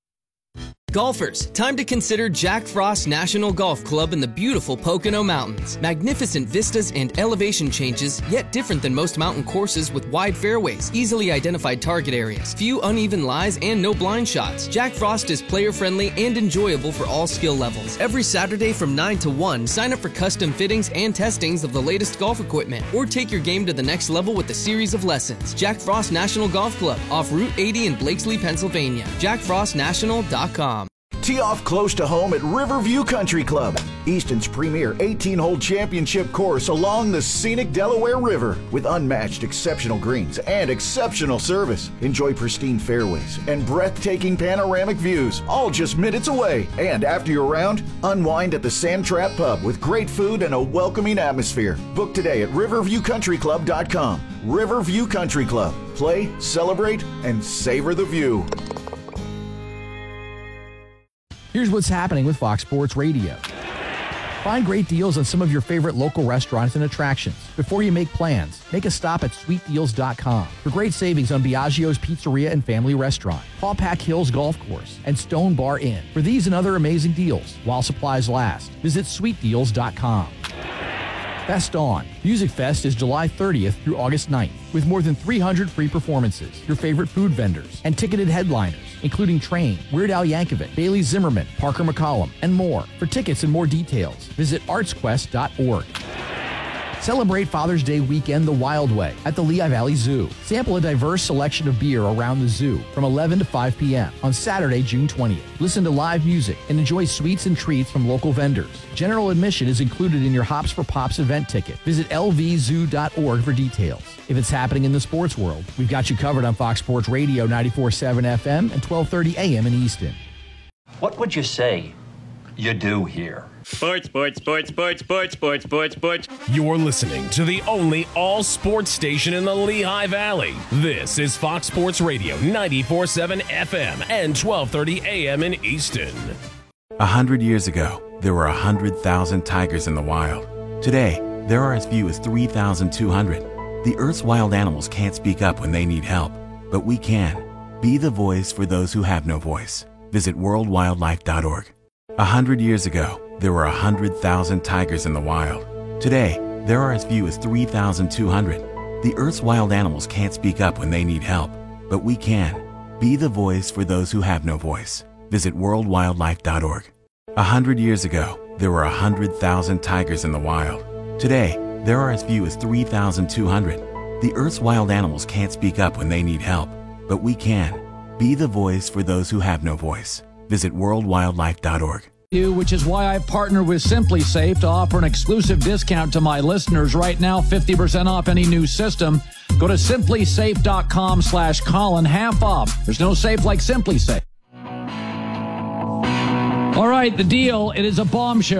Golfers, time to consider Jack Frost National Golf Club in the beautiful Pocono Mountains. Magnificent vistas and elevation changes, yet different than most mountain courses with wide fairways, easily identified target areas, few uneven lies, and no blind shots. Jack Frost is player-friendly and enjoyable for all skill levels. Every Saturday from nine to one, sign up for custom fittings and testings of the latest golf equipment, or take your game to the next level with a series of lessons. Jack Frost National Golf Club, off Route eighty in Blakesley, Pennsylvania. jack frost national dot com. Tee off close to home at Riverview Country Club, Easton's premier eighteen-hole championship course along the scenic Delaware River with unmatched exceptional greens and exceptional service. Enjoy pristine fairways and breathtaking panoramic views, all just minutes away. And after your round, unwind at the Sand Trap Pub with great food and a welcoming atmosphere. Book today at riverview country club dot com. Riverview Country Club. Play, celebrate, and savor the view. Here's what's happening with Fox Sports Radio. Find great deals on some of your favorite local restaurants and attractions. Before you make plans, make a stop at sweet deals dot com for great savings on Biagio's Pizzeria and Family Restaurant, Paul Pack Hills Golf Course, and Stone Bar Inn. For these and other amazing deals, while supplies last, visit sweet deals dot com. Fest On. Music Fest is July thirtieth through August ninth, with more than three hundred free performances, your favorite food vendors, and ticketed headliners, including Train, Weird Al Yankovic, Bailey Zimmerman, Parker McCollum, and more. For tickets and more details, visit arts quest dot org. Celebrate Father's Day weekend the Wild Way at the Lehigh Valley Zoo. Sample a diverse selection of beer around the zoo from eleven to five p.m. on Saturday, June twentieth. Listen to live music and enjoy sweets and treats from local vendors. General admission is included in your Hops for Pops event ticket. Visit l v zoo dot org for details. If it's happening in the sports world, we've got you covered on Fox Sports Radio ninety-four point seven F M and twelve thirty A M in Easton. What would you say you do here? Sports, sports, sports, sports, sports, sports, sports, sports. You're listening to the only all-sports station in the Lehigh Valley. This is Fox Sports Radio ninety-four point seven F M and twelve thirty A M in Easton. A hundred years ago, there were a hundred thousand tigers in the wild. Today, there are as few as three thousand two hundred. The Earth's wild animals can't speak up when they need help, but we can. Be the voice for those who have no voice. Visit world wildlife dot org. A hundred years ago, there were a hundred thousand tigers in the wild. Today, there are as few as three thousand two hundred. The Earth's wild animals can't speak up when they need help, but we can. Be the voice for those who have no voice. Visit world wildlife dot org. A hundred years ago, there were a hundred thousand tigers in the wild. Today, there are as few as three thousand two hundred. The Earth's wild animals can't speak up when they need help, but we can. Be the voice for those who have no voice. Visit world wildlife dot org. Which is why I partner with Simply Safe to offer an exclusive discount to my listeners right now, fifty percent off any new system. Go to simply safe dot com slash Colin, half off. There's no safe like Simply Safe. All right, the deal, it is a bombshell.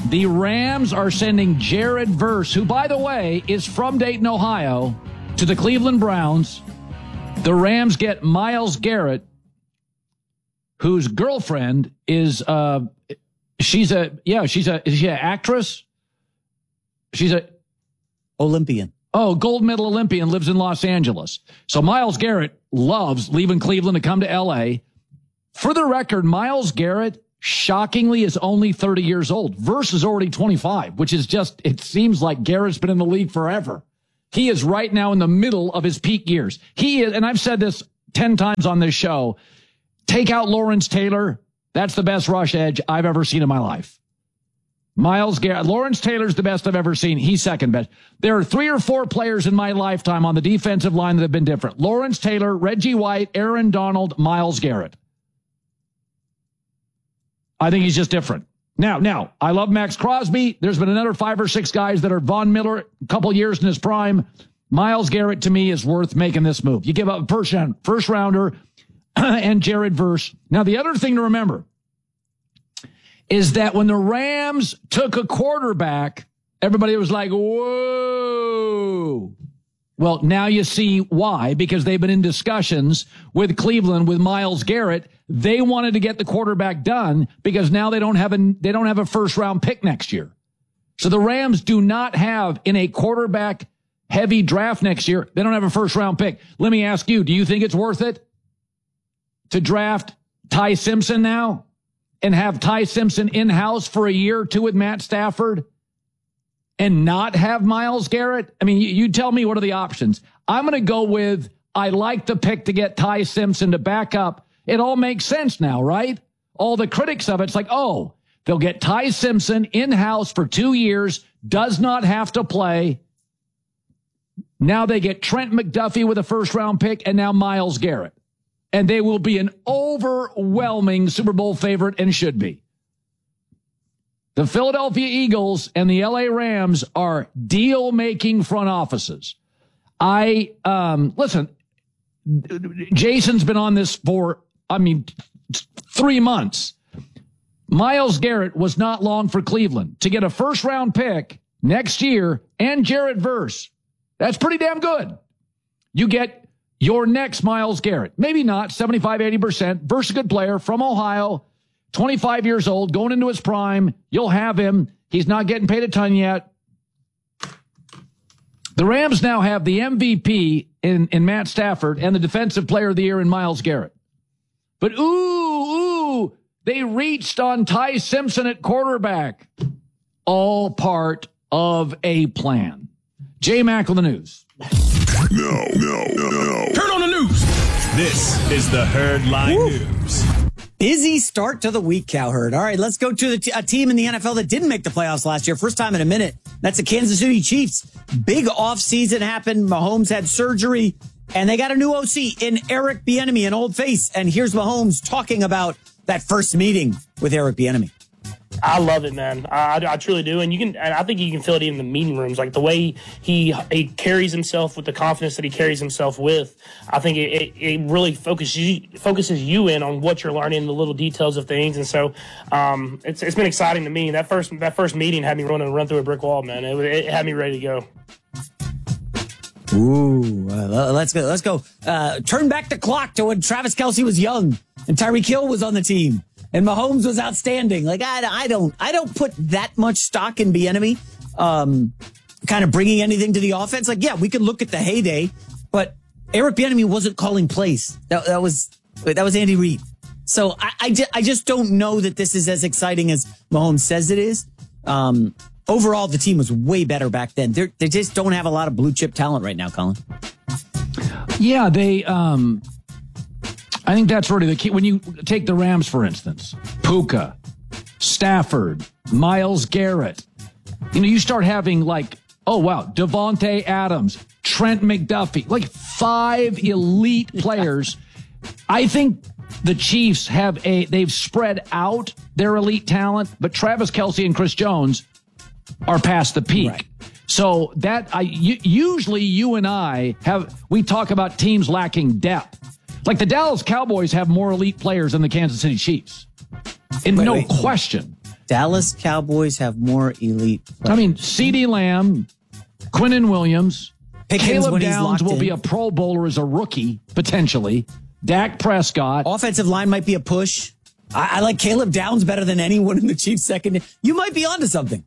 The Rams are sending Jared Verse, who, by the way, is from Dayton, Ohio, to the Cleveland Browns. The Rams get Myles Garrett, whose girlfriend is, uh, she's a, yeah, she's a, is she an actress? She's a Olympian. Oh, gold medal Olympian, lives in Los Angeles. So Myles Garrett loves leaving Cleveland to come to L A. For the record, Myles Garrett, shockingly, is only thirty years old. Verse is already twenty-five, which is just, it seems like Garrett's been in the league forever. He is right now in the middle of his peak years. He is, and I've said this ten times on this show, take out Lawrence Taylor. That's the best rush edge I've ever seen in my life. Myles Garrett, Lawrence Taylor's the best I've ever seen. He's second best. There are three or four players in my lifetime on the defensive line that have been different. Lawrence Taylor, Reggie White, Aaron Donald, Myles Garrett. I think he's just different. Now, now, I love Max Crosby. There's been another five or six guys that are Von Miller, a couple years in his prime. Myles Garrett, to me, is worth making this move. You give up a first, round, first rounder and Jared Verse. Now, the other thing to remember is that when the Rams took a quarterback, everybody was like, whoa. Well, now you see why, because they've been in discussions with Cleveland with Myles Garrett. They wanted to get the quarterback done because now they don't have a, they don't have a first round pick next year. So the Rams do not have in a quarterback heavy draft next year. They don't have a first round pick. Let me ask you, do you think it's worth it to draft Ty Simpson now and have Ty Simpson in-house for a year or two with Matt Stafford and not have Myles Garrett? I mean, you, you tell me, what are the options? I'm going to go with, I like the pick to get Ty Simpson to back up. It all makes sense now, right? All the critics of it's like, oh, they'll get Ty Simpson in-house for two years, does not have to play. Now they get Trent McDuffie with a first-round pick, and now Myles Garrett. And they will be an overwhelming Super Bowl favorite and should be. The Philadelphia Eagles and the L A Rams are deal-making front offices. I, um, listen, Jason's been on this for, I mean, three months. Myles Garrett was not long for Cleveland to get a first-round pick next year and Jared Verse. That's pretty damn good. You get your next Myles Garrett. Maybe not, seventy-five, eighty percent. Verse, a good player from Ohio, twenty-five years old, going into his prime. You'll have him. He's not getting paid a ton yet. The Rams now have the M V P in, in Matt Stafford and the Defensive Player of the Year in Myles Garrett. But ooh, ooh, they reached on Ty Simpson at quarterback. All part of a plan. J-Mac on the news. No, no, no, no. Heard on the news. This is the Herd Line Woo. News. Busy start to the week, Cowherd. All right, let's go to the t- a team in the N F L that didn't make the playoffs last year. First time in a minute. That's the Kansas City Chiefs. Big offseason happened. Mahomes had surgery, and they got a new O C in Eric Bieniemy, an old face. And here's Mahomes talking about that first meeting with Eric Bieniemy. I love it, man. I, I truly do, and you can. And I think you can feel it in the meeting rooms, like the way he he carries himself with the confidence that he carries himself with. I think it, it, it really focuses focuses you in on what you're learning, the little details of things, and so um, it's it's been exciting to me. That first that first meeting had me running run through a brick wall, man. It, it had me ready to go. Ooh, uh, let's go. Let's go. Uh, turn back the clock to when Travis Kelce was young and Tyreek Hill was on the team. And Mahomes was outstanding. Like, I, I don't I don't put that much stock in Bieniemy um, kind of bringing anything to the offense. Like, yeah, we could look at the heyday, but Eric Bieniemy wasn't calling plays. That, that was that was Andy Reid. So I, I, just, I just don't know that this is as exciting as Mahomes says it is. Um, overall, the team was way better back then. They're, they just don't have a lot of blue chip talent right now, Colin. Yeah, they... Um I think that's really the key. When you take the Rams, for instance, Puka, Stafford, Myles Garrett, you know, you start having like, oh, wow, Devontae Adams, Trent McDuffie, like five elite players. I think the Chiefs have a, they've spread out their elite talent, but Travis Kelce and Chris Jones are past the peak. Right. So that I usually you and I have, we talk about teams lacking depth. Like the Dallas Cowboys have more elite players than the Kansas City Chiefs. And no wait. question. Dallas Cowboys have more elite players. I mean, CeeDee Lamb, Quinnen Williams, Pickens Caleb when he's Downs locked will in. be a Pro Bowler as a rookie, potentially. Dak Prescott. Offensive line might be a push. I, I like Caleb Downs better than anyone in the Chiefs' second. You might be onto something.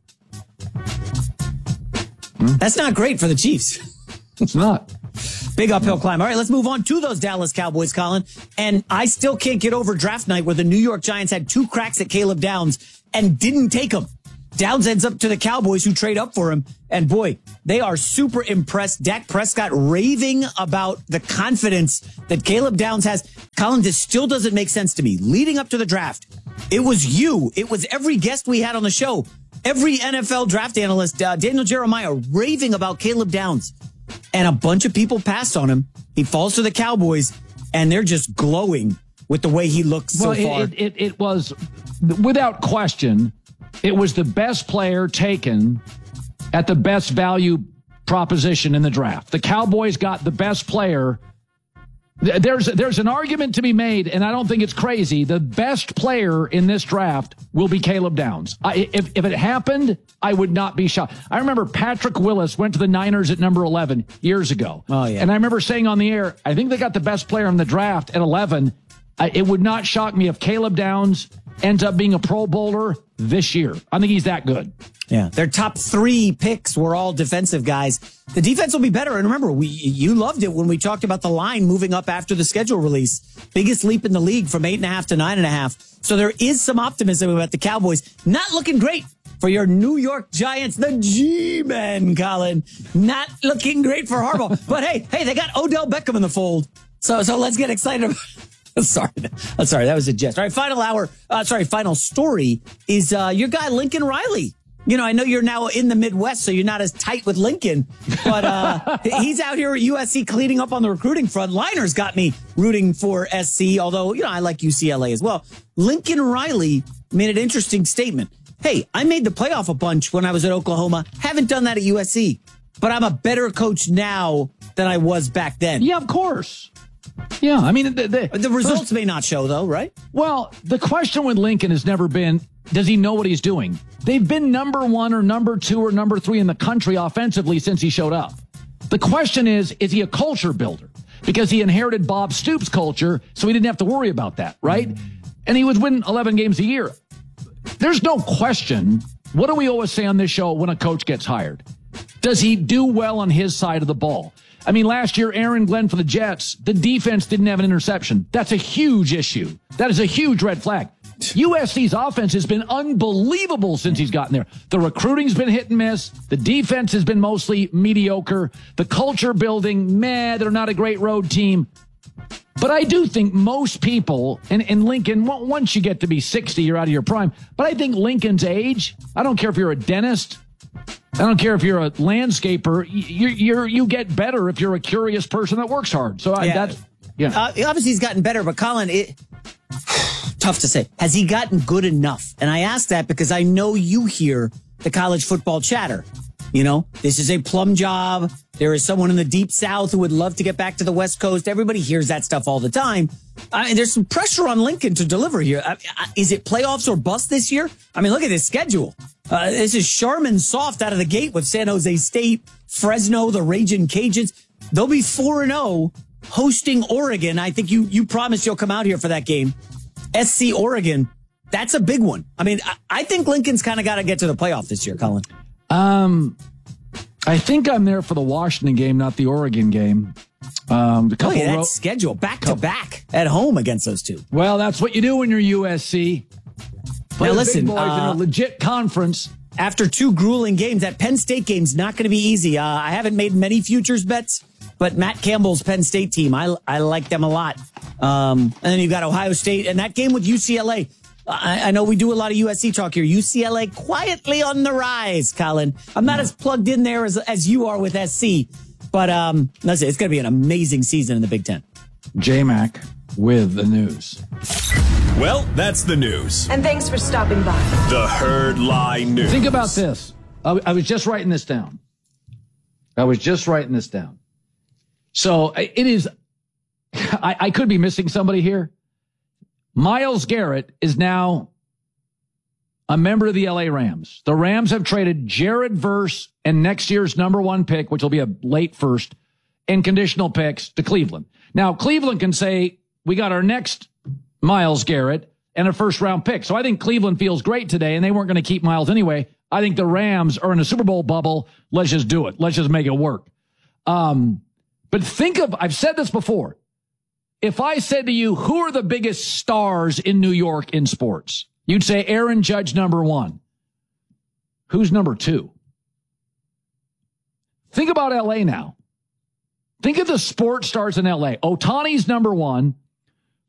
Hmm? That's not great for the Chiefs. It's not. Big uphill climb. All right, let's move on to those Dallas Cowboys, Colin. And I still can't get over draft night where the New York Giants had two cracks at Caleb Downs and didn't take him. Downs ends up to the Cowboys, who trade up for him. And boy, they are super impressed. Dak Prescott raving about the confidence that Caleb Downs has. Colin, this still doesn't make sense to me. Leading up to the draft, it was you. It was every guest we had on the show. Every N F L draft analyst, uh, Daniel Jeremiah, raving about Caleb Downs. And a bunch of people passed on him. He falls to the Cowboys, and they're just glowing with the way he looks so well, far. It, it, it was, without question, it was the best player taken at the best value proposition in the draft. The Cowboys got the best player. There's there's an argument to be made, and I don't think it's crazy. The best player in this draft will be Caleb Downs. I, if, if it happened, I would not be shocked. I remember Patrick Willis went to the Niners at number eleven years ago. Oh, yeah. And I remember saying on the air, I think they got the best player in the draft at eleven. I, it would not shock me if Caleb Downs ends up being a Pro Bowler this year. I think he's that good. Yeah, their top three picks were all defensive guys. The defense will be better. And remember, we you loved it when we talked about the line moving up after the schedule release. Biggest leap in the league from eight and a half to nine and a half. So there is some optimism about the Cowboys. Not looking great for your New York Giants, the G-Men, Colin. Not looking great for Harbaugh. But hey, hey, they got Odell Beckham in the fold. So so let's get excited about Sorry. I'm sorry. That was a jest. All right. Final hour. Uh, sorry. Final story is uh, your guy, Lincoln Riley. You know, I know you're now in the Midwest, so you're not as tight with Lincoln, but uh, he's out here at U S C cleaning up on the recruiting front. Liners got me rooting for S C, although, you know, I like U C L A as well. Lincoln Riley made an interesting statement. Hey, I made the playoff a bunch when I was at Oklahoma. Haven't done that at U S C, but I'm a better coach now than I was back then. Yeah, of course. Yeah, I mean, the, the, the results first, may not show, though, right? Well, the question with Lincoln has never been, does he know what he's doing? They've been number one or number two or number three in the country offensively since he showed up. The question is, is he a culture builder? Because he inherited Bob Stoops' culture, so he didn't have to worry about that, right? And he was winning eleven games a year. There's no question. What do we always say on this show when a coach gets hired? Does he do well on his side of the ball? I mean, last year, Aaron Glenn for the Jets, the defense didn't have an interception. That's a huge issue. That is a huge red flag. U S C's offense has been unbelievable since he's gotten there. The recruiting's been hit and miss. The defense has been mostly mediocre. The culture building, meh, they're not a great road team. But I do think most people, and, and Lincoln, once you get to be sixty, you're out of your prime. But I think Lincoln's age, I don't care if you're a dentist, I don't care if you're a landscaper, you're, you're, you get better if you're a curious person that works hard. So I, yeah. that's, yeah. Uh, obviously, he's gotten better, but Colin, it, tough to say. Has he gotten good enough? And I ask that because I know you hear the college football chatter. You know, this is a plum job. There is someone in the deep South who would love to get back to the West Coast. Everybody hears that stuff all the time. Uh, and there's some pressure on Lincoln to deliver here. Uh, is it playoffs or bust this year? I mean, look at this schedule. Uh, this is Charmin soft out of the gate with San Jose State, Fresno, the Ragin' Cajuns. They'll be four and oh hosting Oregon. I think you you promised you'll come out here for that game. S C Oregon, that's a big one. I mean, I, I think Lincoln's kind of got to get to the playoff this year, Colin. Um, I think I'm there for the Washington game, not the Oregon game. Um, the couple Look at that ro- schedule, back to back at home against those two. Well, that's what you do when you're U S C. Play now the listen, big boys uh, in a legit conference. After two grueling games, that Penn State game's not going to be easy. Uh, I haven't made many futures bets, but Matt Campbell's Penn State team, I I like them a lot. Um, and then you've got Ohio State, and that game with U C L A. I, I know we do a lot of U S C talk here. U C L A quietly on the rise, Colin. I'm not as plugged in there as as you are with S C, but um, listen, it's going to be an amazing season in the Big Ten. J-Mac with the news. Well, that's the news. And thanks for stopping by. The Herd Lie News. Think about this. I, I was just writing this down. I was just writing this down. So it is, I, I could be missing somebody here. Myles Garrett is now a member of the L A Rams. The Rams have traded Jared Verse and next year's number one pick, which will be a late first, and conditional picks to Cleveland. Now, Cleveland can say, we got our next Myles Garrett and a first round pick. So I think Cleveland feels great today, and they weren't going to keep Myles anyway. I think the Rams are in a Super Bowl bubble. Let's just do it. Let's just make it work. Um, but think of, I've said this before. If I said to you, who are the biggest stars in New York in sports? You'd say Aaron Judge, number one. Who's number two? Think about L A now. Think of the sports stars in L A. Ohtani's number one.